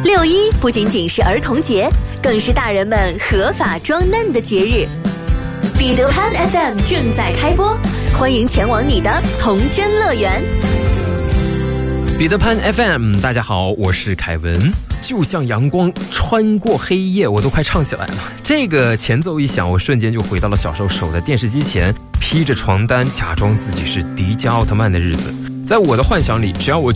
6·1不仅仅是儿童节，更是大人们合法装嫩的节日。彼得潘 FM 正在开播，欢迎前往你的童真乐园。 彼得潘 FM， 大家好，我是凯文。就像阳光穿过黑夜，我都快唱起来了。这个前奏一响，我瞬间就回到了小时候守在电视机前，披着床单假装自己是迪迦奥特曼的日子。在我的幻想里，只要我